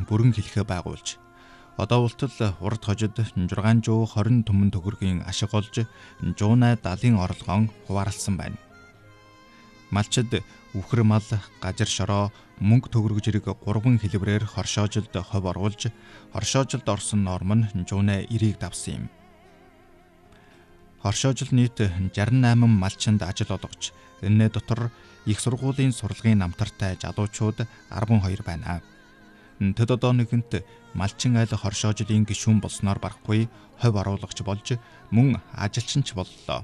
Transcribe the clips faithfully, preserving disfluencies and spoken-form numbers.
бүрэн хэлхээ байгуулж одоо ултал урд хожид шүгээс тwenty түмэн төгрөгийн ашиг олж шүгээс далийн орлогоон хуваарлсан байна. Малчид үхэр мал, газар шороо, мөнгө төгрөг зэрэг гурван хэлбэрээр хоршоожилд хов оруулж, хоршоожилд орсон норм нь шүгээс нine-ийг давсан юм. Хоршоожил нийт sixty-eight малчинд ажил олгож, энэ дотор их сургуулийн сурлагын намтартай жалуучууд twelve байна. Тэд одоо нэгэнт малчин айл хоршоожлын гишүүн болсноор барахгүй хов оруулагч болж мөн ажилчин ч боллоо.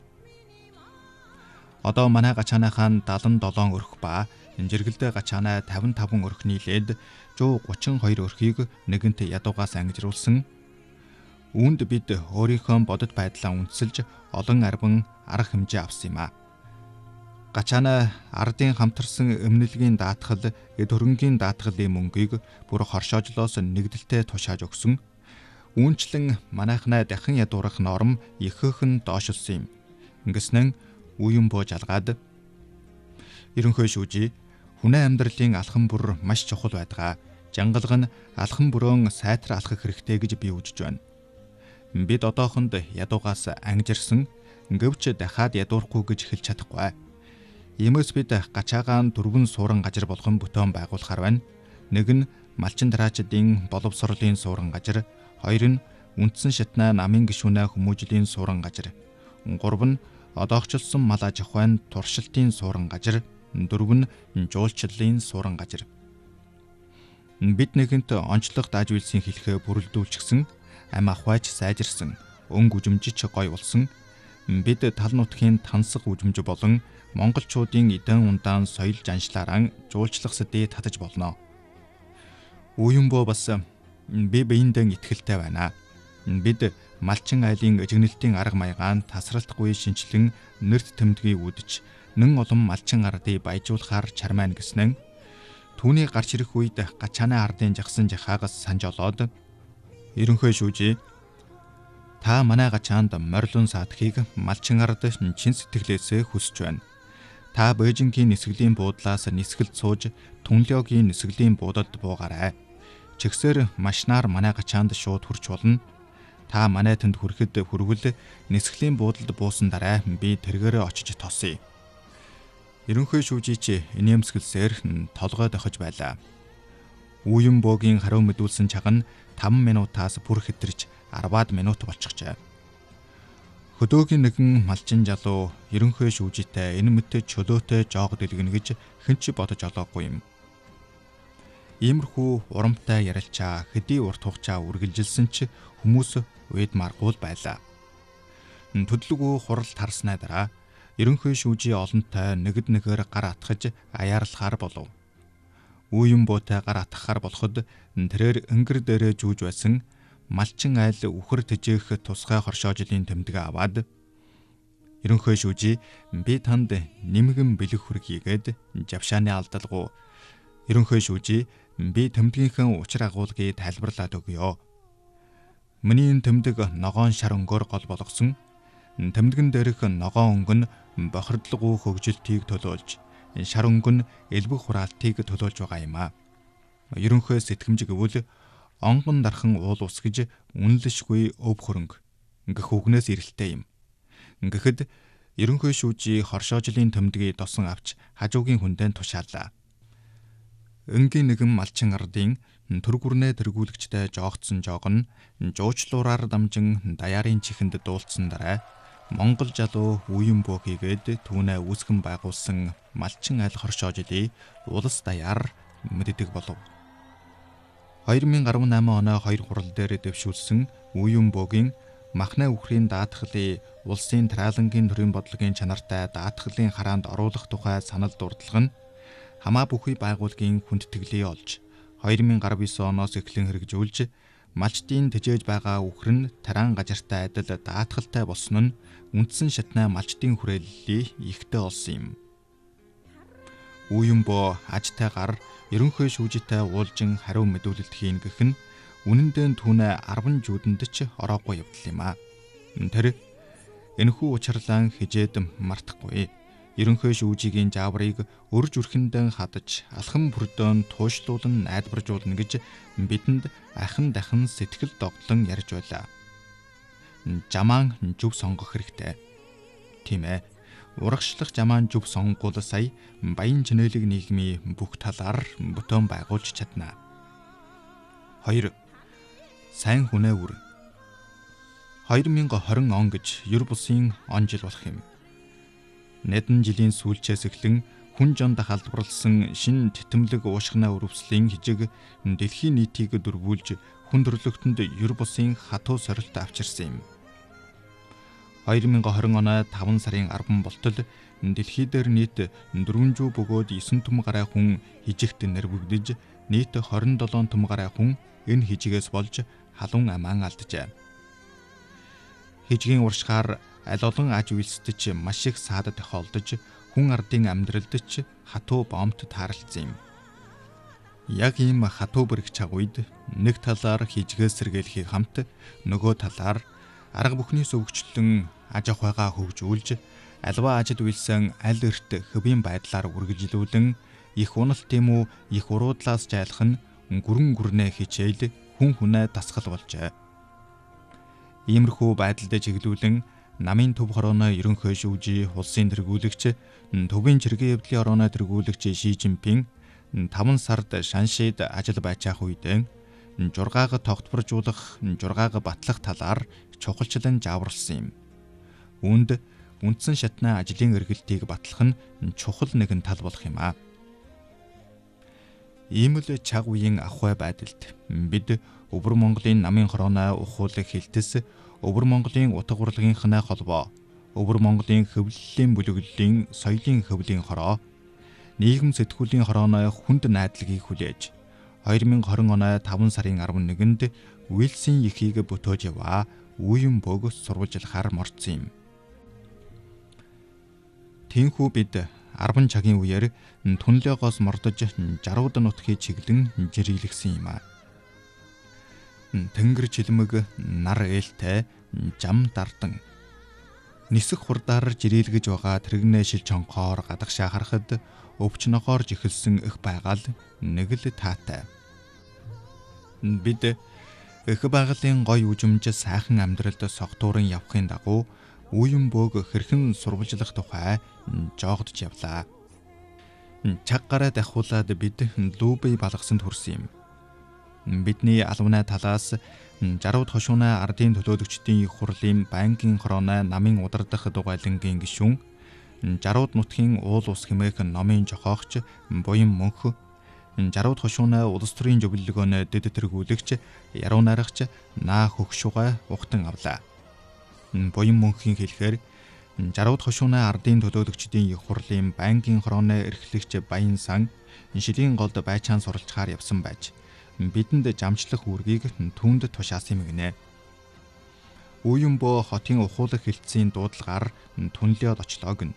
Одоо манай гачааныхаа seventy-seven өрх ба жиргэлдээ гачаанаа fifty-five өрх нийлээд one hundred thirty-two өрхийг нэгэнт ядуугаас ангижруулсан. Үүнд бид өөрийнхөө бодит байдлаа үндэслэж олон арвин арга хэмжээ авсан юм а. Гачаана ардын хамтарсан эмнэлгийн даатгал, эд хөрөнгийн даатгалын мөнгийг бүр хоршоожлоос нэгдэлтэй тушааж өгсөн. Үүнчлэн манайхнаа дахин ядуурах норм ихээхэн доошилсон юм. Ингэснэн үеийн боо жалгаад ерөнхий шүүжий хүнээ амьдралын алхам бүр маш чухал байдаг. Жангалга нь алхам бүрөө сайтар алхах хэрэгтэй гэж би үзэж байна. Бид одоохонд ядуугаас ангижирсан, гэвч дахиад ядуурахгүй гэж хэлж чадахгүй. Иймээс бид гачаагаан дөрвөн суурин газар болгон бүтээн байгуулахаар байна. Нэг нь малчин тараачдын боловсролын суурин газар, хоёр нь үндсэн шатнаа намын гишүүнээ хүмүүжлийн суурин газар, гурав нь одоогчлсон мал аж ахуйн туршилтын суурин газар, дөрөв нь жуулчлалын суурин газар. Бид нэгэнт онцлог дааж үйлсийн хэлхээ бүрэлдүүлчихсэн, ам ахуйч сайжирсан, өнгө үжимжич гой болсон. Бид тал нутгийн тансаг үжимж болон монголчуудын эдэн ундаан соёл жаншлаараа жуулчлах сэдийг татаж болно. Үеийн боо бас би биендээ итгэлтэй байна. Бид малчин айлын эжигнэлтийн арга маягаан тасралтгүй шинчлэн нэрт тэмдгийг үдэж, нэн олон малчин ардыг баяжуулахаар чармайн гэснэн түүний гарч ирэх үед гачааны ардын жагсан жахаагаас санж олоод ерөнхий шүүжий та манай гачаанд морилон саадхийг малчин ард чин сэтгэлээсээ хүсэж байна. Та Бээжингийн нисгэлийн буудлаас нисгэлд сууж Түнлёгийн нисгэлийн буудалд буугаарай. Чигсээр машинаар манай гачаанд шууд хүрч болно. Та манай тэнд хүрэхэд хүрвэл нисгэлийн буудалд буусан дараа би тэргээрээ очиж тосъё. Ерөнхий шүүжий чи инээмсэглсээр толгой дохиж байлаа. Үеийн боогийн хариу мэдүүлсэн чаган five минутаас бүр хэтэрч ten минут болчихжээ. Хөдөөгийн нэгэн малчин жалуу ерөнхий шүүжийтэй энэ мэт чөлөөтэй жоог дэлгэнэ гэж хэн ч бодож олоогүй юм. Иймэрхүү урамтай ярилцаа хэдий урт хугацаа үргэлжилсэн ч хүмүүс уйд маргуул байлаа. Төдлөгөө хурал тарснаа дараа ерөнхий шүүжий олонтой нэгд нэгээр гар атгаж аяарлахаар болов. Үеийн буутай гар атгахаар болоход тэрээр өнгөр дээрээ жүүж байсан малчин айл үхэр тэжээх тусгай хоршоожлын тэмдэгэ аваад ерөнхий шүүжий би танд нэмгэн бэлэг хүрэг хийгээд жавшааны алдалгуу ерөнхий шүүжий би тэмдгийнхээ учир агуулгыг тайлбарлаад өгье. Миний энэ тэмдэг ногоон шар өнгөөр гол болгосон. Тэмдгэн дээрх ногоон өнгө нь бохирдлогоо хөгжилтийг төлөөлж, шар өнгө нь элбэг хураалтыг төлөөлж байгаа юм а. Ерөнхий сэтгэмж гэвэл онгон дархан уул ус гэж үнэлшгүй өв хөрөнгө гэх үгнээс ирэлттэй юм. Гэхдээ ерөнхий шүүжий хоршоожлын тэмдгийг досон авч хажуугийн хүндэн тушаалаа. Энгийн нэгэн малчин ардын төр гүрнээ тэргүүлэгчтэй жоогдсон жоог нь жуучлуураар дамжин даяарын чихэнд дуулцсан дараа Монгол жалуу үеийн бөө хийгээд түүнээ үүсгэн байгуулсан малчин айл хоршоожлыг улс даяар мэддэг болов. twenty eighteen оноо two хурал дээр дэвшүүлсэн үеийн бөөгийн махна үхрийн даатгалын улсын тараалангийн төрийн бодлогын чанартай даатгалын хараанд оруулах тухай санал дурдлага нь хамаа бүхий байгууллагын хүндэтгэлийг олж twenty nineteen оноос эхлэн хэрэгжүүлж малчдын тэжээж байгаа үхэр нь тараан газартай адил даатгалтай болсон нь үндсэн шатнаа малчдын хүрээллийг ихтэй олсон юм. Үеийн бөө ажтай гар ерөнхий шүүжийтэй уулжин хариу мэдүүлэлт хийн гэх нь үнэндээ түүнээ ten жүүдэнд ч ороогүй явдал юм а. Тэр энэхүү учрлан хижээд мартахгүй. ерөнхий шүүжигийн жааврыг өрж үрхэндэн хадаж алхам бүрдөн туушлуулан найдваржуулна гэж бидэнд ахин дахин сэтгэл догтлон ярьж байлаа. Жамаан зөв сонгох хэрэгтэй. Тийм ээ. Урагшлах жамаан зөв сонгуул сая баян чинэлэг нийгмийн бүх талаар бүтэн байгуулж чадна. хоёр. Сайн хүнээ үр. хоёр мянга хорин он гэж ер бусын он жил болох юм. Нэдэн жилийн сүүлчээс эхлэн хүн жонд халдварлсан шин тэтэмлэг уушгинаа өрөвслийн хижиг дэлхийн нийтийг дөрвүүлж хүн төрлөختөнд ер бусын хатуу сорилт авчирсан юм. хоёр мянга хорин оны таван сарын арван болтол дэлхий дээр нийт дөрвөнжүү бөгөөд есөн түм гаруй хүн хижигт нэрвэгдэж нийт хорин долоон түм гаруй хүн энэ хижигээс болж халуун амаан алджээ. Хижгийн уршгаар аль олон аж үйлсдэж маш их саад тохиолдож хүн ардын амьдралд ч хатуу бомбт тааралцсан юм. Яг ийм хатуу бэрх цаг үед нэг талаар хижгээс сэргээлхийг хамт нөгөө талаар арга бүхний сөвгчлэн аж ахуйгаа хөгжүүлж альва ажид үйлсэн аль эрт хэвийн байдлаар үргэлжлүүлэн их уналт тийм үү их уруудлаас жайлах нь гүрэн гүрнээ хичээл хүн хүнээ дасгал болжээ. Иймэрхүү байдалд чиглүүлэн намын төв хорооны ерөнхий шүүжий улсын тэргүүлэгч төвийн чиргээ явдлын орооны тэргүүлэгч Ши Жинпин таван сард Шаншид ажил байцаах үедээ жургааг тогтворжуулах, жургааг батлах талаар чухалчлан зааварлсан юм. Үүнд үндсэн шатны ажлын эргэлтийг батлах нь чухал нэгэн тал болох юм а. Ийм л цаг үеийн ахуй байдалд бид Өвөр Монголын намын хорооны ухуулах хилтэс, Өвөр Монголын утга урлагийнхнаа холбоо, Өвөр Монголын хөвлөлийн бүлэглэлийн соёлын хөвлийн хороо, нийгэм сэтгүүлийн хорооны хүнд найдлагыг хүлээж хоёр мянга хорин оны таван сарын арван нэгэнд Уилсын эхийг бүтөөж яваа үеийн бөг сурвалжлахаар морцсон юм. Тинхүү бид арван цагийн үеэр түнлээгоос мордож жарууд нутгийг чиглэн жирэлгсэн юм а. Тэнгэр чилмэг нар ээлтэй жам дардан нисэх хурдаар жирэлгэж байгаа тэрэгнээ шил чонхоор гадагшаа харахад өвч нохоорж эхэлсэн их байгаал нэг л таатай. Бид их байгалийн гой үжимж сайхан амьдралд согтууран явахын дагуу үеийн бөг хэрхэн сурвалжлах тухай жоогдож явлаа. Цаг гараа дахиулаад бид Лүбэй балгасанд хүрсэн юм. Бидний албаны талаас жарууд хошууны ардын төлөөлөгчдийн их хурлын банкын хорооны намын удирдах дугайлангийн гишүүн, жарууд нутгийн уул ус хэмээх номын жохоогч буян мөнх, жарууд хошууны улс төрийн зөвлөлгөөний дэд тэргүүлэгч яруу найрагч наа хөгшугай ухтан авлаа. Буян мөнхийн хэлэхээр жарууд хошууны ардын төлөөлөгчдийн их хурлын банкын хорооны эрхлэгч Баян сан шилийн голд байчаан суралцахаар явсан байж бидэнд жамчлах үүргийг түүнд тушаасан юм гинэ. Үеийн бөө хотын ухуулах хилцээний дуудлагаар түнлээд очлоо гин.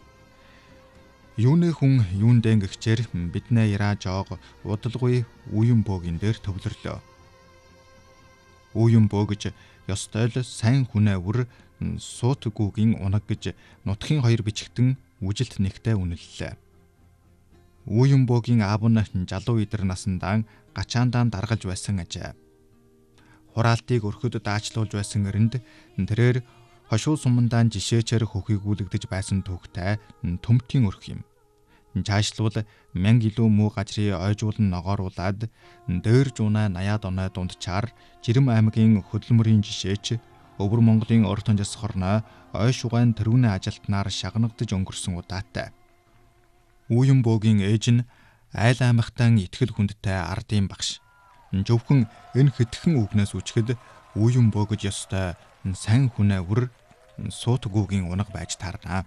Юуны хүн юундэн гихчээр биднээ яраа жоог удалгүй үеийн бөөгийн дээр төвлөрлөө. Үеийн бөө гэж ёстой л сайн хүнээ үр суутгүүгийн унаг гэж нутгийн хоёр бичгтэн үжилт нэгтэй үнэллээ. Үеийн бөөгийн аав нь жалуу идэр насандаа гачаандаа даргалж байсан ажээ. Хураалтыг өрхөд даачлуулж байсан эрэнд тэрээр хошуу сумандаа жишээчээр хөхийгүүлэгдэж байсан түүхтэй төмтийн өрх юм. Чаашлуул мянга илүү муу газрыг ойжуулан ногооруулад дээр жуунаа наяад оноо дундчаар Жирэм аймгийн хөдөлмөрийн жишээч Өвөр Монголын ортон жас хорноо ой шугайн тэрүүний ажилтнаар шагнагдж өнгөрсөн удаатай. Үеийн бөөгийн ээж нь айл аймагтан итгэл хүндтэй ардын багш. Зөвхөн энэ хитгэн үгнээс үчгэд үеийн бөө гэж ёстой сайн хүнээ үр суутгүүгийн унаг байж таарна.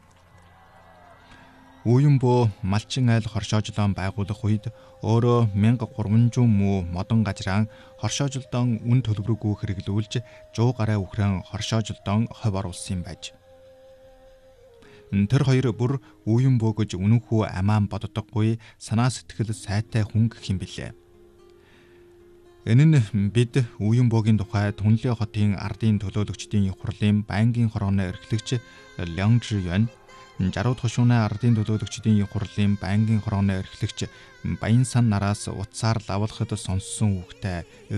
Үеийн бөө малчин айл хоршоожлон байгуулах үед өөрөө мянга гурванжуу муу модон газраан хоршоожлон үн төлбөргүй хэрэглүүлж жуу гараа үхрэн хоршоожлон хов оруулсан байж. Тэр хоёр бүр үеийн бөө гэж үнэнхүү амаан боддоггүй санаа сэтгэл сайтай хүн гэх юм билээ. Энэ нь бид үеийн бөөгийн тухай Түнлээ хотын ардын төлөөлөгчдийн их хурлын банкын хорооны эрхлэгч Лян Жиюан Жаруу тушуунаа ардын төлөөлөгчдийн хурлын байнгын хорооны эрхлэгч Баян сан нараас утсаар лавлахад сонссон үгтэй